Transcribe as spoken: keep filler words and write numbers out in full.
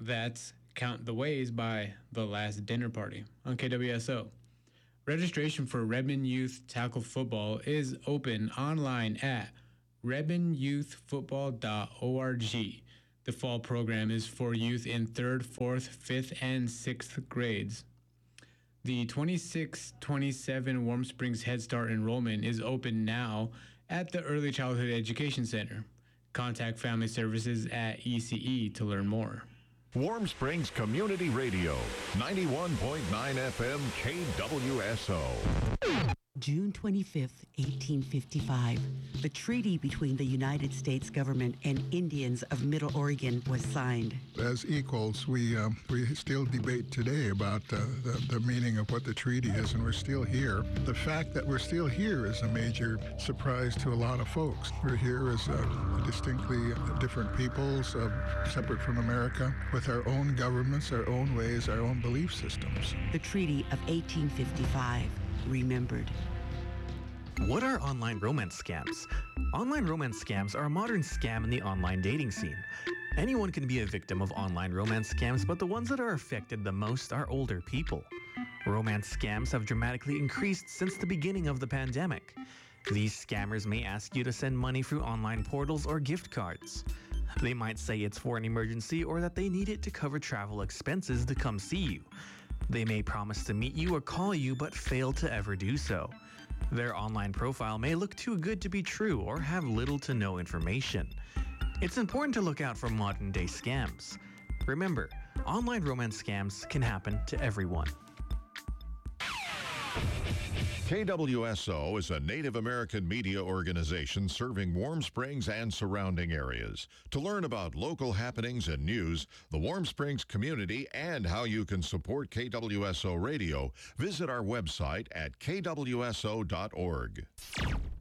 That's Count the Ways by The Last Dinner Party on K W S O. Registration for Redmond Youth Tackle Football is open online at redmond youth football dot org. The fall program is for youth in third, fourth, fifth, and sixth grades. The twenty-six twenty-seven Warm Springs Head Start enrollment is open now at the Early Childhood Education Center. Contact Family Services at E C E to learn more. Warm Springs Community Radio, ninety-one point nine F M K W S O. June twenty-fifth, eighteen fifty-five, the treaty between the United States government and Indians of Middle Oregon was signed. As equals, we um, we still debate today about uh, the, the meaning of what the treaty is, and we're still here. The fact that we're still here is a major surprise to a lot of folks. We're here as uh, distinctly different peoples, uh, separate from America, with our own governments, our own ways, our own belief systems. The Treaty of eighteen fifty-five, remembered. What are online romance scams? Online romance scams are a modern scam in the online dating scene. Anyone can be a victim of online romance scams, but the ones that are affected the most are older people. Romance scams have dramatically increased since the beginning of the pandemic. These scammers may ask you to send money through online portals or gift cards. They might say it's for an emergency or that they need it to cover travel expenses to come see you. They may promise to meet you or call you but fail to ever do so. Their online profile may look too good to be true or have little to no information. It's important to look out for modern-day scams. Remember, online romance scams can happen to everyone. K W S O is a Native American media organization serving Warm Springs and surrounding areas. To learn about local happenings and news, the Warm Springs community, and how you can support K W S O Radio, visit our website at k w s o dot org.